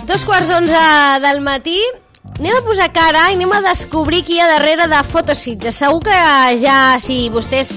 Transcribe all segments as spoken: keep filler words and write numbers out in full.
Dos quarts d'onze del matí. Anem a posar cara i anem a descobrir qui hi ha darrere de Fotositges. Segur que ja, si vostès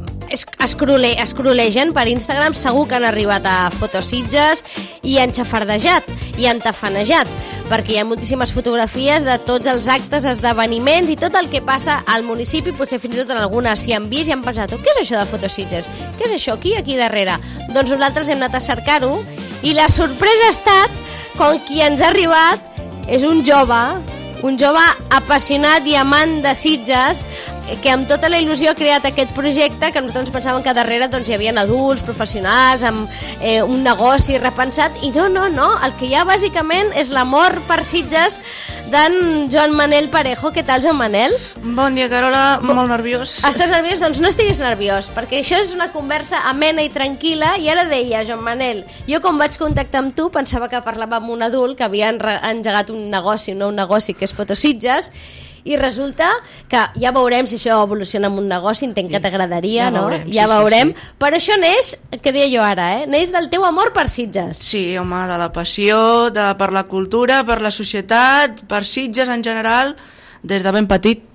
escrole, escrolegen per Instagram, segur que han arribat a Fotositges i han xafardejat i han tafanejat, perquè hi ha moltíssimes fotografies de tots els actes, esdeveniments i tot el que passa al municipi. Potser fins i tot en algunes s'hi han vist i han pensat: oh, què és això de Fotositges? Què és això? Qui hi ha aquí darrere? Doncs nosaltres hem anat a cercar-ho i la sorpresa ha estat quan qui ens ha arribat és un jove, un jove apassionat i amant de Sitges, que amb tota la il·lusió ha creat aquest projecte, que nosaltres pensàvem que darrere doncs, hi havia adults, professionals, amb eh, un negoci repensat, i no, no, no, el que hi ha bàsicament és l'amor per Sitges d'en Joan Manel Parejo. Què tal, Joan Manel? Bon dia, Carola, molt nerviós. Estàs nerviós? Doncs no estiguis nerviós, perquè això és una conversa amena i tranquil·la. I ara deia, Joan Manel, jo quan vaig contactar amb tu pensava que parlava amb un adult que havia engegat un negoci, no un negoci, que és Fotositges, i resulta que ja veurem si això evoluciona en un negoci. Entenc que t'agradaria, ja no? Veurem, ja sí, veurem. Sí, sí. Per això neix, que deia jo ara, eh? Neix del teu amor per Sitges. Sí, home, de la passió de, per la cultura, per la societat, per Sitges en general, des de ben petit.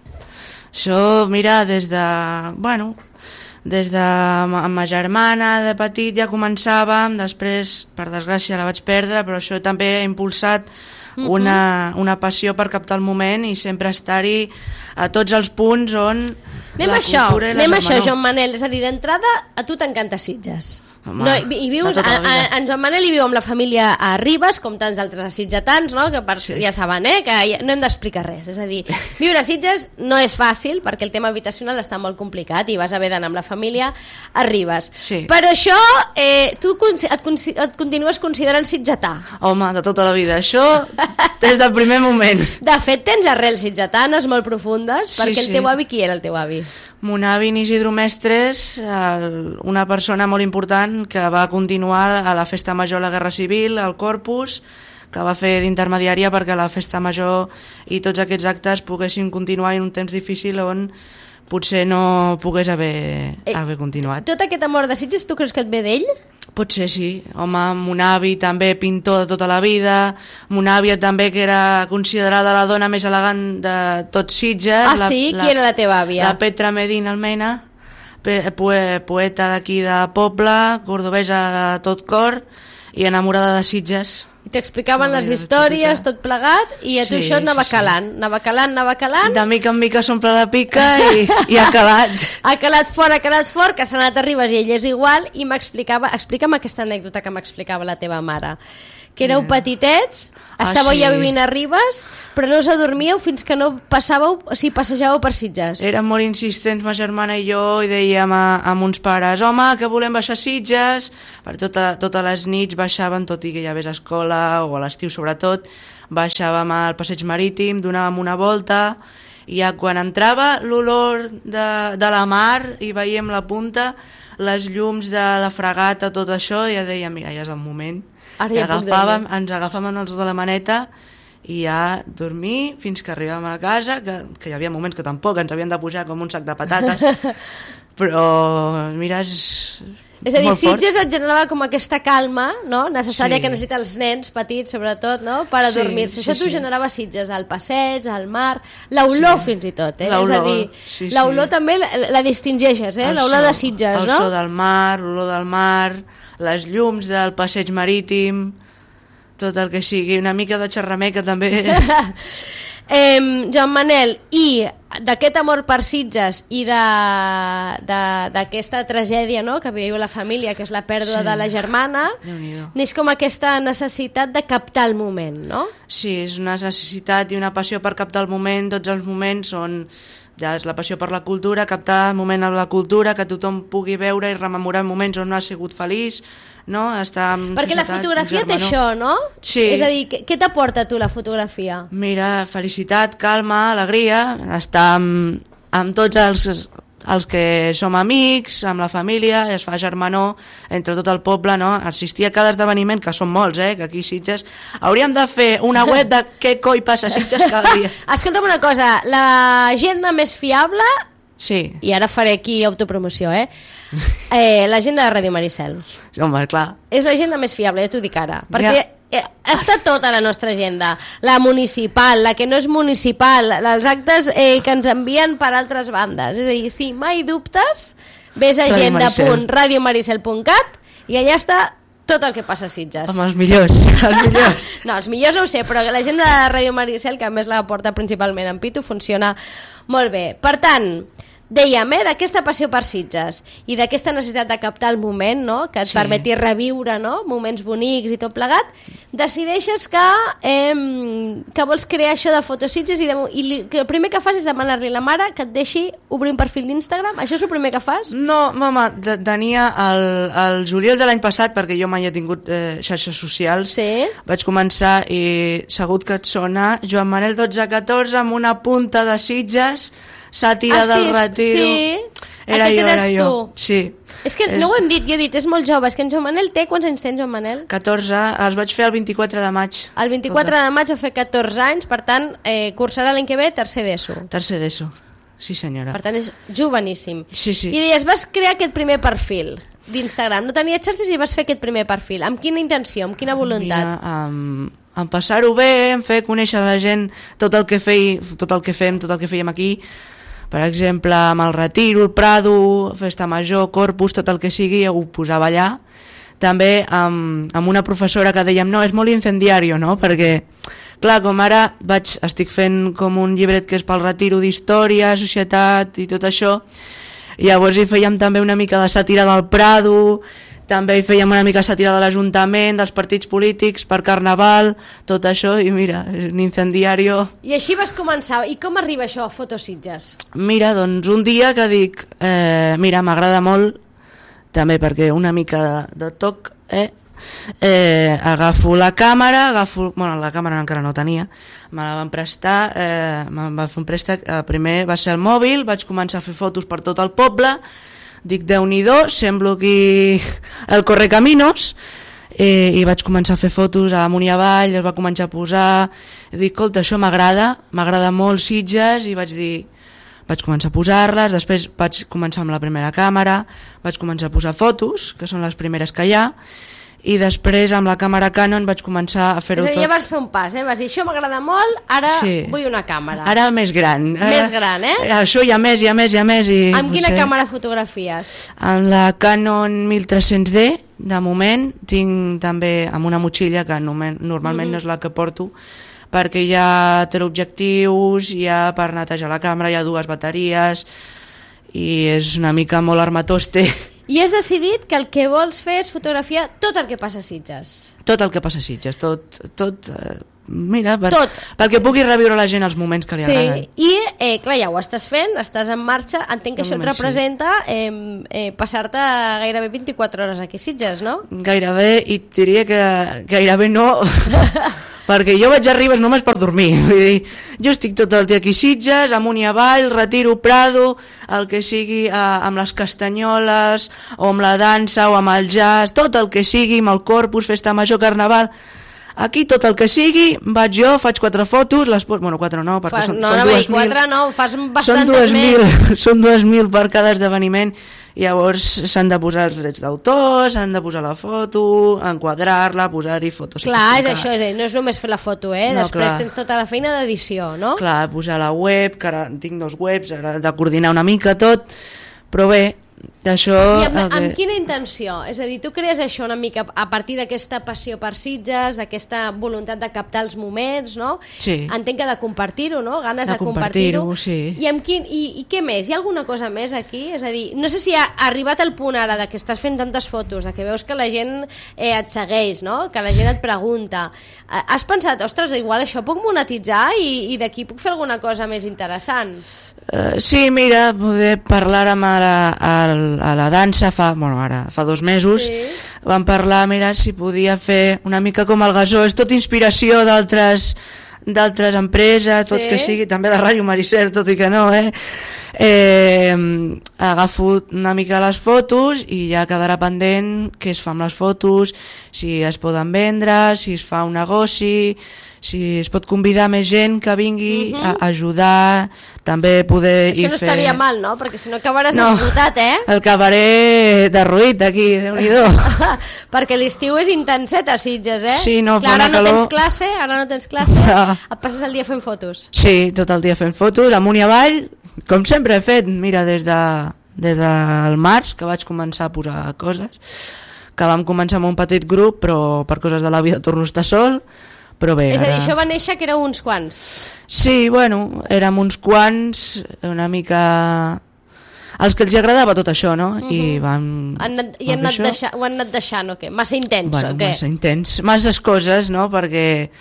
Això, mira, des de... Bueno, des de amb ma germana de petit ja començàvem, després, per desgràcia, la vaig perdre, però això també ha impulsat Una, una passió per captar el moment i sempre estar-hi a tots els punts on anem la això, cultura i la anem germanor. això, Joan Manel. És a dir, d'entrada, a tu t'encanta Sitges. Home, no, i, i vius, a, a, en Joan Manel hi viu amb la família a Ribes, com tants altres sitgetans, no? Que per, sí. Ja saben, eh? Que ja, no hem d'explicar res. És a dir, viure a Sitges no és fàcil, perquè el tema habitacional està molt complicat i vas haver d'anar amb la família a Ribes. Sí. Per això, eh, tu et, et continues considerant sitgetà. Home, de tota la vida. Això des del primer moment. De fet, tens arrels sitgetanes molt profundes, sí, perquè sí. el teu avi, qui era el teu avi? Mon avi Isidro Mestres, el, una persona molt important que va continuar a la Festa Major de la Guerra Civil, al Corpus, que va fer d'intermediària perquè la Festa Major i tots aquests actes poguessin continuar en un temps difícil on potser no pogués haver, eh, haver continuat. Tot aquest amor de Sitges, tu creus que et ve d'ell? Potser sí. Home, mon avi també pintor de tota la vida, mon àvia també que era considerada la dona més elegant de tots Sitges. Ah, la, sí? La, Qui era la teva àvia? La Petra Medina Almena, poeta d'aquí de poble, cordobesa de tot cor i enamorada de Sitges. I t'explicaven les històries, tot plegat, i a tu sí, això et anava sí, calant, sí. anava calant, anava calant... De mica en mica s'omple la pica i, i ha calat. Ha calat fort, ha calat fort, que s'ha anat a Ribes i ell és igual, i m'explicava, explica'm aquesta anècdota que m'explicava la teva mare, que éreu petitets, estàveu ah, sí. ja vivint a Ribes, però no us adormíeu fins que no passàveu, o sigui, passejàveu per Sitges. Érem molt insistents, ma germana i jo, i dèiem a, a mons pares: home, que volem baixar a Sitges. Per tota, totes les nits baixàvem, tot i que ja ves a escola, o a l'estiu sobretot, baixàvem al passeig marítim, donàvem una volta, i ja quan entrava l'olor de, de la mar i veiem la punta, les llums de la fregata, tot això, ja dèiem: mira, ja és el moment. Ara ja agafàvem, ens agafàvem els de la maneta i ja dormir fins que arribàvem a casa, que, que hi havia moments que tampoc ens havien de pujar com un sac de patates, però mira, és... És a dir, Sitges et generava com aquesta calma, no? Necessària sí. que necessiten els nens petits, sobretot, no? Per adormir-se. Sí, sí, Això t'ho sí. generava Sitges, al passeig, al mar, l'olor sí. fins i tot, eh? És a dir, sí, l'olor sí. també la, la distingeixes, eh? L'olor de Sitges, el no? El so del mar, l'olor del mar, les llums del passeig marítim, tot el que sigui, una mica de xerrameca també. eh, Joan Manel, i d'aquest amor per Sitges i d'aquesta tragèdia, no?, que viu la família, que és la pèrdua sí. de la germana, neix com aquesta necessitat de captar el moment, no? Sí, és una necessitat i una passió per captar el moment. Tots els moments són... Ja és la passió per la cultura, captar el moment amb la cultura, que tothom pugui veure i rememorar moments on no ha sigut feliç, no? Estar en Perquè societat, la fotografia té això, no? Sí. És a dir, què, què t'aporta a tu la fotografia? Mira, felicitat, calma, alegria, estar amb, amb tots els, els que som amics, amb la família, es fa germanor entre tot el poble, no? Assistir a cada esdeveniment, que són molts, eh? Que aquí a Sitges hauríem de fer una web de què coi passa a Sitges cada dia. Escolta'm una cosa, l'agenda més fiable, sí. i ara faré aquí autopromoció, eh? eh l'agenda de Ràdio Maricel. Home, clar. És l'agenda més fiable, ja t'ho dic ara, perquè ja. Eh, està tota la nostra agenda, la municipal, la que no és municipal, els actes eh, que ens envien per altres bandes. És a dir, si mai dubtes, ves a agenda punt radio maricel punt cat i allà està tot el que passa a Sitges. Home, els millors, els millors. No, els millors no ho sé, però l'agenda de Ràdio Maricel, que a més la porta principalment en Pitu, funciona molt bé. Per tant, dèiem, eh, d'aquesta passió per Sitges i d'aquesta necessitat de captar el moment, no?, que et sí. permeti reviure, no?, moments bonics i tot plegat, decideixes que, eh, que vols crear això de Fotositges i, de, i li, que el primer que fas és demanar-li a la mare que et deixi obrir un perfil d'Instagram. Això és el primer que fas? No, mama, de, tenia el, el juliol de l'any passat, perquè jo mai he tingut eh, xarxes socials, sí. vaig començar i segut que et sona Joan Manel dotze catorze amb una punta de Sitges, sàtira ah, sí, del retiro. Sí, era aquest jo, eres era tu. Jo. Sí. És que és... no ho hem dit, jo he dit, és molt jove. És que en Joan Manel té... Quants anys tens, Joan Manel? catorze, els vaig fer el vint-i-quatre de maig. El vint-i-quatre Tota. de maig va fer catorze anys, per tant, eh, cursarà l'any que ve tercer d'ESO. Tercer d'ESO, sí senyora. Per tant, és joveníssim. Sí, sí. I deies, vas crear aquest primer perfil d'Instagram. No tenia xarxes i vas fer aquest primer perfil. Amb quina intenció, amb quina voluntat? Mira, um, en passar-ho bé, en fer conèixer la gent tot el que fei, tot el que fem, tot el que fèiem aquí. Per exemple, amb el Retiro, el Prado, Festa Major, Corpus, tot el que sigui, ho posava allà. També amb, amb una professora que dèiem, no, és molt incendiario, no? Perquè, clar, com ara vaig, estic fent com un llibret que és pel Retiro d'història, societat i tot això, i llavors hi fèiem també una mica de sàtira del Prado, també hi fèiem una mica sàtira de l'Ajuntament, dels partits polítics, per Carnaval, tot això, i mira, un incendiario... I així vas començar. I com arriba això a Fotositges? Mira, doncs un dia que dic, eh, mira, m'agrada molt, també perquè una mica de, de toc, eh, eh, agafo la càmera, agafo... Bueno, la càmera encara no tenia, me la van prestar, eh, me va fer un préstec, eh, primer va ser el mòbil, vaig començar a fer fotos per tot el poble, dic, Déu-n'hi-do, semblo aquí el Correcaminos, eh, i vaig començar a fer fotos amunt i avall, es va començar a posar, i dic, escolta, això m'agrada, m'agrada molt Sitges, i vaig dir, vaig començar a posar-les, després vaig començar amb la primera càmera, vaig començar a posar fotos, que són les primeres que hi ha, i després amb la càmera Canon vaig començar a fer-ho tot. És a dir, ja vas fer un pas, eh? Vas dir, això m'agrada molt, ara sí. vull una càmera. Ara més gran. Més gran, eh? Això hi ha més, hi ha més, hi ha més. I, amb quina potser... càmera fotografies? Amb la Canon mil tres-cents D, de moment, tinc també amb una motxilla que normalment mm-hmm. no és la que porto, perquè hi ha teleobjectius, hi ha per netejar la càmera, hi ha dues bateries, i és una mica molt armatoste. I has decidit que el que vols fer és fotografiar tot el que passa a Sitges. Tot el que passa a Sitges, tot... tot eh, mira, per, tot. perquè pugui reviure la gent els moments que li sí. agraden. I, eh, clar, ja ho estàs fent, estàs en marxa, entenc que de això et representa sí. eh, eh, passar-te gairebé vint-i-quatre hores aquí a Sitges, no? Gairebé, i et diria que gairebé no... perquè jo vaig arribar només per dormir. Vull dir, jo estic tot el dia aquí a Sitges, amunt i avall, Retiro, Prado, el que sigui, eh, amb les castanyoles, o amb la dansa, o amb el jazz, tot el que sigui, amb el Corpus, Festa Major, Carnaval... Aquí tot el que sigui, vaig jo, faig quatre fotos, les... bueno, quatre no, perquè fas, són, no, són no, dues mil. Quatre no, fas bastantes són dues més. Mil, són dues mil per cada esdeveniment, i llavors s'han de posar els drets d'autor, s'han de posar la foto, enquadrar-la, posar-hi fotos. Clar, és això, és, no és només fer la foto, eh? No, després clar. Tens tota la feina d'edició, no? Clar, posar la web, que ara tinc dos webs, ara de coordinar una mica tot, però bé, d'això... I amb, amb que... quina intenció? És a dir, tu crees això una mica a partir d'aquesta passió per Sitges, d'aquesta voluntat de captar els moments, no? Sí. Entenc que de compartir-ho, no? Ganes de, de compartir-ho, compartir sí. I, amb quin, i, I què més? Hi ha alguna cosa més aquí? És a dir, no sé si ha arribat el punt ara de que estàs fent tantes fotos, de que veus que la gent eh, et segueix, no? Que la gent et pregunta. Has pensat, ostres, igual això puc monetitzar i, i d'aquí puc fer alguna cosa més interessant? Uh, sí, mira, poder parlar amb ara a, a la dansa fa, bueno, ara, fa dos mesos, sí. Vam parlar, mira, si podia fer una mica com el Gasó, és tot inspiració d'altres d'altres empreses, tot sí. Que sigui, també de Ràdio Maricel, tot i que no, eh? eh, agafo una mica les fotos i ja quedarà pendent què es fa amb les fotos, si es poden vendre, si es fa un negoci, si es pot convidar més gent que vingui uh-huh. a ajudar, també poder Això no fer... estaria mal, no? Perquè si no acabaràs no, esgotat, eh? El cabaret derruït aquí, Déu-n'hi-do. Perquè l'estiu és intenset a Sitges, eh? Sí, no, Clar, fa una ara no calor. tens classe, ara no tens classe, No. et passes el dia fent fotos. Sí, tot el dia fent fotos, amunt i avall, com sempre he fet, mira, des, de, des del març, que vaig començar a posar coses, que vam començar amb un petit grup, però per coses de la vida torno a estar sol, però bé, És a dir, ara... això va néixer que éreu uns quants. Sí, bueno, érem uns quants, una mica... Els que els agradava tot això, no? Uh -huh. I vam... Han anat, i han anat deixar, ho han anat deixant, o què? Massa intens, bueno, o què? Massa intens, masses coses, no? Perquè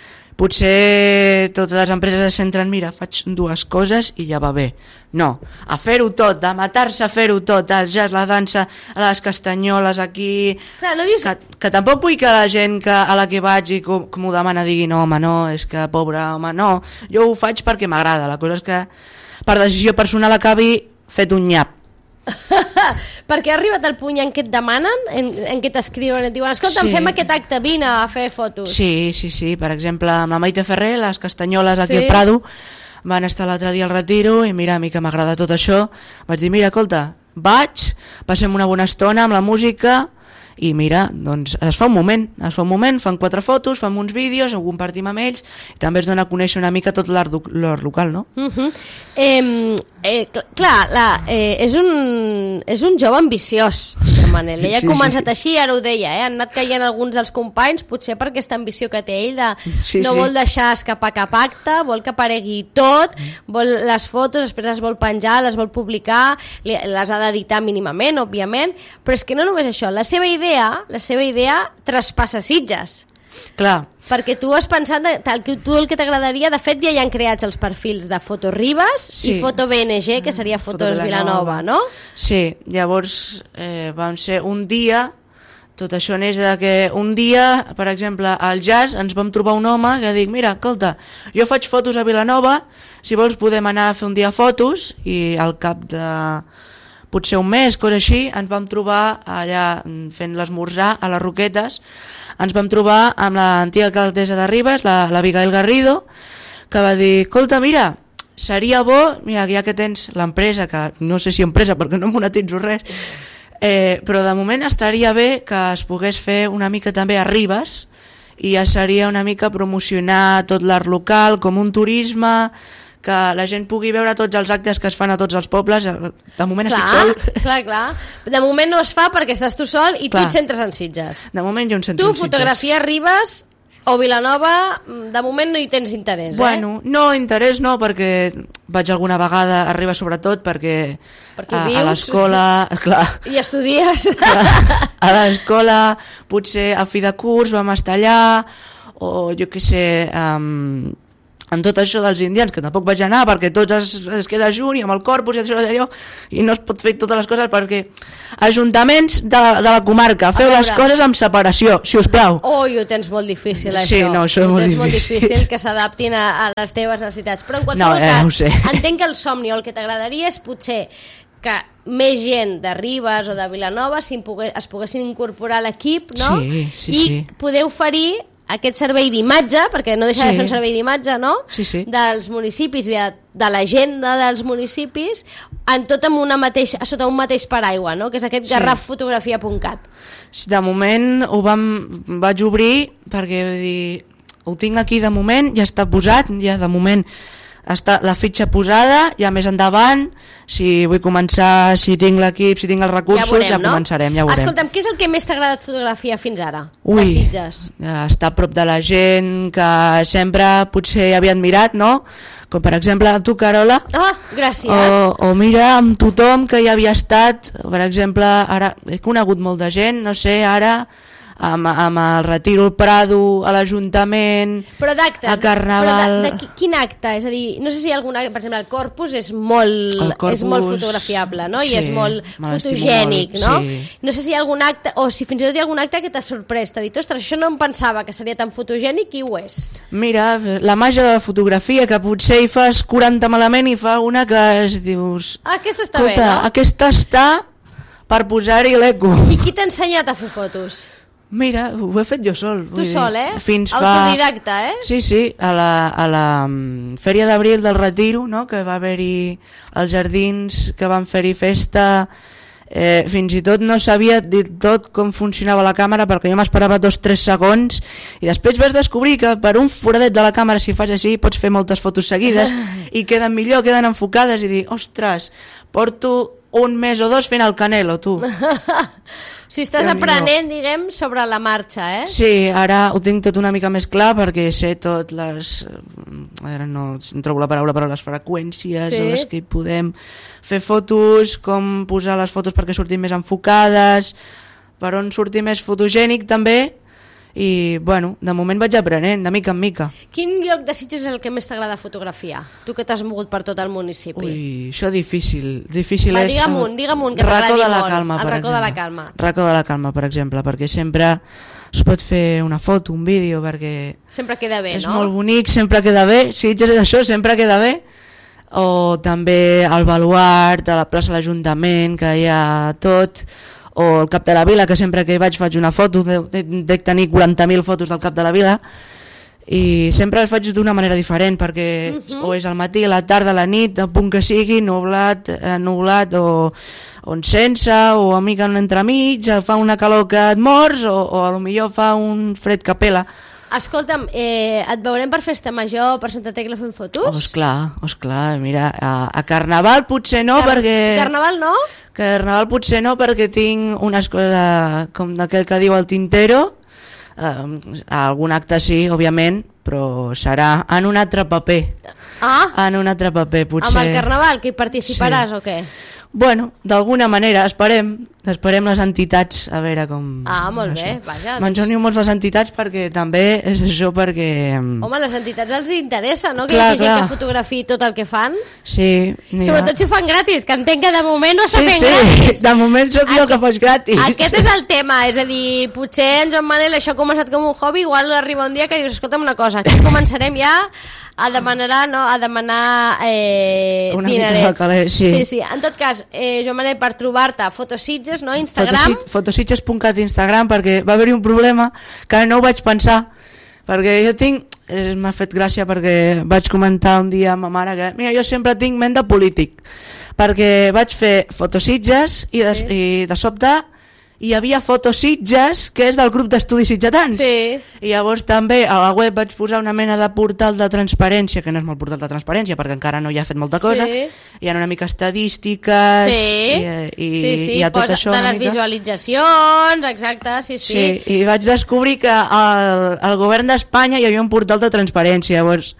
potser totes les empreses es centren, mira, faig dues coses i ja va bé. No, a fer-ho tot, de matar-se a fer-ho tot, el jazz, la dansa, les castanyoles aquí... Clar, no dius... Que, que tampoc vull que la gent que, a la que vaig i com, com ho demana digui no, home, no, és que pobre, home, no. Jo ho faig perquè m'agrada, la cosa és que per decisió personal acabi fet un nyap. Perquè ha arribat el punt en què et demanen, en, en què t'escriuen, et diuen, escolta, Sí. fem aquest acte, vine a fer fotos. Sí, sí, sí, per exemple, amb la Maite Ferrer, les castanyoles aquí Sí. al Prado, van estar l'altre dia al retiro i mira, a mi que m'agrada tot això, vaig dir, mira, escolta, vaig, passem una bona estona amb la música i mira, doncs es fa un moment, es fa un moment, fan quatre fotos, fan uns vídeos, ho compartim amb ells i també es dona a conèixer una mica tot l'art l'art local, no? Uh -huh. eh, eh, cl clar, la, eh, és, un, és un jove ambiciós, el Manel. Ell ha Sí, començat sí. així, ara ho deia, eh? Han anat caient alguns dels companys, potser per aquesta ambició que té ell, de Sí, no sí. vol deixar escapar cap acte, vol que aparegui tot, vol les fotos, després les vol penjar, les vol publicar, li- les ha d'editar mínimament, òbviament, però és que no només això, la seva idea, la seva idea traspassa Sitges. Clar, Perquè tu has pensat, de, tal, que tu el que t'agradaria, de fet ja hi han creats els perfils de Foto Ribes Sí. i Foto B N G, que seria Fotos Foto Vilanova, no? Sí, llavors eh, vam ser un dia, tot això neix de que un dia, per exemple, al jazz ens vam trobar un home que dic, mira, escolta, jo faig fotos a Vilanova, si vols podem anar a fer un dia fotos, i al cap de potser un mes, cosa així, ens vam trobar allà fent l'esmorzar a les Roquetes, ens vam trobar amb l'antiga alcaldessa de Ribes, la, la Abigail Garrido, que va dir, escolta, mira, seria bo, mira, ja que tens l'empresa, que no sé si empresa perquè no monetitzo res, eh, però de moment estaria bé que es pogués fer una mica també a Ribes, i ja seria una mica promocionar tot l'art local, com un turisme, que la gent pugui veure tots els actes que es fan a tots els pobles. De moment Clar, estic sol. clar, clar. De moment no es fa perquè estàs tu sol i Clar. tu et centres en Sitges. De moment jo em sento Tu, en Sitges. fotografia Ribes o Vilanova, de moment no hi tens interès, eh? Bueno, no, interès no, perquè vaig alguna vegada a Ribes sobretot perquè, Perquè a, a vius. l'escola, clar, I estudies. a l'escola, potser a fi de curs vam estar allà, o jo què sé, um, en tot això dels indians, que tampoc vaig anar perquè tot es, es queda junt i amb el corpus i això i d'allò, i no es pot fer totes les coses perquè ajuntaments de, de la comarca, feu veure. les coses amb separació, si us plau. Oi, ho tens molt difícil, això. Sí, no, això és ho molt tens molt difícil. difícil que s'adaptin a, a les teves necessitats. Però en qualsevol No, eh, cas, ho sé. entenc que el somni o el que t'agradaria és potser que més gent de Ribes o de Vilanova pogués, es poguessin incorporar a l'equip, no? Sí, sí, I sí. poder oferir aquest servei d'imatge, perquè no deixa Sí. de ser un servei d'imatge, no? Sí, sí. Dels municipis i de, de l'agenda dels municipis, en tot amb una mateixa, sota un mateix paraigua, no? Que és aquest Sí. garraf fotografia punt cat. De moment ho vam, vaig obrir perquè vull dir, ho tinc aquí de moment, ja està posat, ja de moment està la fitxa posada, ja més endavant, si vull començar, si tinc l'equip, si tinc els recursos, ja, veurem, ja no? començarem, ja veurem. Escolta'm, què és el que més t'ha agradat fotografiar fins ara? Ui, De Sitges. estar a prop de la gent que sempre potser havia admirat, no? Com per exemple tu, Carola, Ah, gràcies. o, o mira amb tothom que hi havia estat, per exemple, ara he conegut molt de gent, no sé, ara amb, amb el Retiro al Prado, a l'Ajuntament, però d'actes, a Carnaval... Però de, de quin acte? És a dir, no sé si hi ha algun acte, per exemple, el Corpus és molt, Corpus, és molt fotografiable, no? Sí, I és molt fotogènic, molt, no? Sí. No sé si hi ha algun acte, o si fins i tot hi ha algun acte que t'ha sorprès, t'ha dit, ostres, això no em pensava que seria tan fotogènic i ho és. Mira, la màgia de la fotografia, que potser hi fas quaranta malament i fa una que es dius... Ah, aquesta està bé, no? Aquesta està per posar-hi l'eco. I qui t'ha ensenyat a fer fotos? Mira, ho he fet jo sol. Tu sol, eh? Fins fa... Autodidacta, eh? Sí, sí, a la, a la um, Fèria d'Abril del Retiro, no? Que va haver-hi els jardins, que van fer-hi festa... Eh, fins i tot no sabia dir tot com funcionava la càmera, perquè jo m'esperava dos o tres segons i després vas descobrir que per un foradet de la càmera, si fas així, pots fer moltes fotos seguides i queden millor, queden enfocades, i dir, ostres, porto un mes o dos fent el Canelo, tu. Si estàs Déu-n'hi-do. aprenent, diguem, sobre la marxa, eh? Sí, ara ho tinc tot una mica més clar perquè sé tot les... Ara no, no trobo la paraula, però les freqüències Sí. a les que hi podem fer fotos, com posar les fotos perquè surtin més enfocades, per on surti més fotogènic també, i bueno, de moment vaig aprenent, de mica en mica. Quin lloc de Sitges és el que més t'agrada fotografiar? Tu que t'has mogut per tot el municipi. Ui, això difícil. Difícil Va, és... digue'm un, digue'm un que t'agradi Racó de la molt. Calma, El per Racó de la exemple. Calma. Racó de la Calma, per exemple, perquè sempre es pot fer una foto, un vídeo, perquè Sempre queda bé, és no? molt bonic, sempre queda bé. Si ets això, sempre queda bé. O també al Baluart, a la plaça de l'Ajuntament, que hi ha tot, o al Cap de la Vila, que sempre que hi vaig faig una foto, de- de- dec tenir quaranta mil fotos del Cap de la Vila, i sempre el faig d'una manera diferent, perquè Mhm. o és al matí, a la tarda, a la nit, a punt que sigui, nublat, eh, nublat o, o en sense, o a mica en entremig, eh, fa una calor que et mors, o, o a lo millor fa un fred que pela. Escolta'm, eh, et veurem per Festa Major, per Santa Tecla fent fotos? Oh, esclar, esclar, mira, a, a Carnaval potser no, Car perquè... Carnaval no? Carnaval potser no, perquè tinc unes coses com d'aquell que diu el Tintero, eh, algun acte sí, òbviament, però serà en un altre paper, Ah, en un altre paper, potser... amb el Carnaval, que hi participaràs Sí. o què? Bueno, d'alguna manera, esperem, esperem les entitats, a veure com... Ah, molt bé, això. vaja, Me'n doncs- soni molt les entitats perquè també és això perquè... Home, a les entitats els interessa, no? Que Clar, hi hagi gent clar. que fotografiï tot el que fan. Sí, mira. Sobretot si ho fan gratis, que entenc que de moment no està Sí, fent sí, gratis. de moment sóc jo que faig gratis. Aquest és el tema, és a dir, potser en Joan Manel això ha començat com un hobby, igual arriba un dia que dius, escolta'm una cosa, aquí començarem ja a demanar, no, a demanar eh, Una mica dinerets. de calés, sí. sí, sí. En tot cas, eh, Joan Manel, per trobar-te, Fotositges, no? Instagram. Fotositges punt cat Instagram, perquè va haver-hi un problema que no ho vaig pensar, perquè jo tinc, eh, m'ha fet gràcia perquè vaig comentar un dia amb ma mare que mira, jo sempre tinc ment de polític, perquè vaig fer Fotositges i de, Sí. i de sobte hi havia Fotositges, que és del grup d'estudis sitgetans. Sí. I llavors també a la web vaig posar una mena de portal de transparència, que no és molt portal de transparència perquè encara no hi ha fet molta cosa, Sí. hi ha una mica estadístiques Sí, i, i, sí, sí, i a tot posa això de una les mica. visualitzacions, exacte, sí, sí. Sí, i vaig descobrir que al, al govern d'Espanya hi havia un portal de transparència, llavors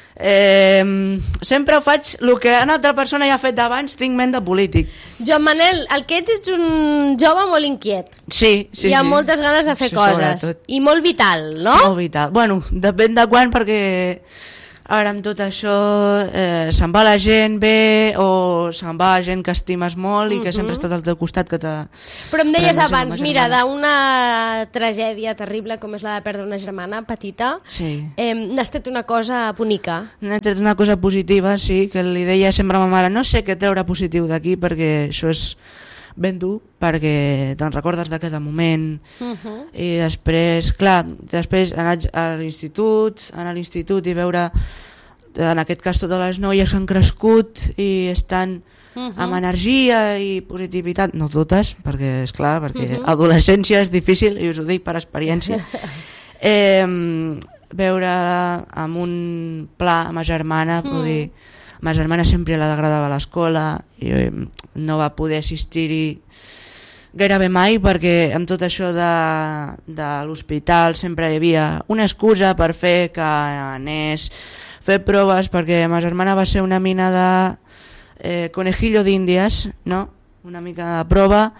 eh, sempre faig el que una altra persona ja ha fet abans, tinc ment de polític. Joan Manel, el que ets és un jove molt inquiet. Sí, sí, Hi ha sí. moltes ganes de fer Sí, coses. sobretot. I molt vital, no? Molt vital. Bueno, depèn de quan, perquè ara amb tot això eh, se'n va la gent bé o se'n va gent que estimes molt i que sempre ha estat al teu costat, que te... Però em deies Però no sé, abans, com a mira, germana. d'una tragèdia terrible com és la de perdre una germana petita, Sí. eh, n'has tret una cosa bonica. N'he tret una cosa positiva, sí, que li deia sempre a ma mare, no sé què treure positiu d'aquí perquè això és ben dur, perquè te'n recordes de cada moment. Uh -huh. I després, clar, després anar a l'institut, anar a l'institut i veure, en aquest cas totes les noies que han crescut i estan Uh -huh. amb energia i positivitat, no totes, perquè és clar, perquè Uh -huh. adolescència és difícil i us ho dic per experiència. eh, veure amb un pla amb ma germana, Mm. vull dir, ma germana sempre l'agradava l'escola i eh, no va poder assistir-hi gairebé mai perquè amb tot això de, de l'hospital sempre hi havia una excusa per fer que anés fer proves, perquè ma germana va ser una mina de eh, conejillo d'índies, no? Una mica de prova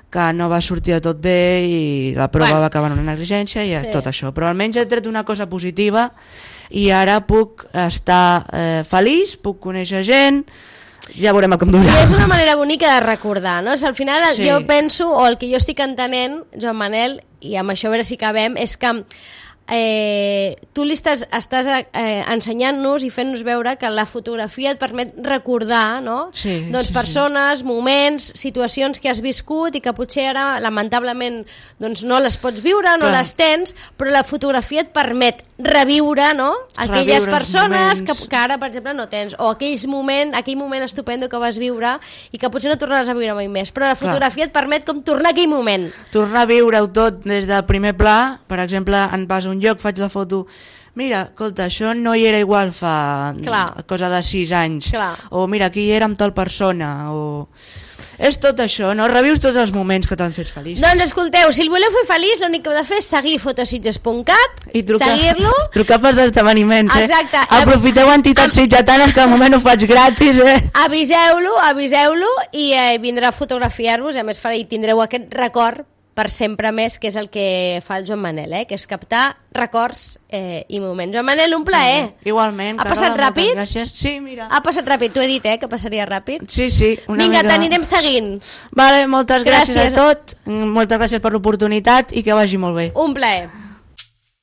que no va sortir de tot bé i la prova Bueno. va acabar en una negligència i Sí. tot això, però almenys he tret una cosa positiva i ara puc estar eh, feliç, puc conèixer gent, ja veurem com I durà. és una manera bonica de recordar, no? O sigui, al final Sí. jo penso, o el que jo estic entenent, Joan Manel, i amb això a veure si acabem, és que eh, tu li estàs, estàs eh, ensenyant-nos i fent-nos veure que la fotografia et permet recordar, no? Sí, doncs sí, persones, moments, situacions que has viscut i que potser ara lamentablement doncs, no les pots viure, no Clar. les tens, però la fotografia et permet reviure, no? Aquelles Reviure els persones que, moments. que ara, per exemple, no tens, o aquells moment, aquell moment estupendo que vas viure i que potser no tornaràs a viure mai més, però la fotografia et permet com tornar a aquell moment. Tornar a viure-ho tot des de primer pla, per exemple, en vas a un lloc, faig la foto, mira, escolta, això no hi era igual fa Clar. cosa de sis anys, Clar. o mira, aquí hi era amb tal persona, o... És tot això, no? Revius tots els moments que t'han fet feliç. Doncs escolteu, si el voleu fer feliç, l'únic que heu de fer és seguir fotositges punt cat, I trucar, seguir-lo. trucar pels esdeveniments, eh? Exacte. Aprofiteu entitats sitgetanes que al moment ho faig gratis, eh? Aviseu-lo, aviseu-lo i eh, vindrà a fotografiar-vos, i a més farà, i tindreu aquest record per sempre més, que és el que fa el Joan Manel, eh? Que és captar records eh, i moments. Joan Manel, un plaer. Igualment. Ha passat Carola, ràpid? moltes Gràcies. Sí, mira. Ha passat ràpid, t'ho he dit, eh? Que passaria ràpid. Sí, sí. Una Vinga, mica... t'anirem seguint. Vale, moltes gràcies, Gràcies. a tot. Moltes gràcies per l'oportunitat i que vagi molt bé. Un plaer.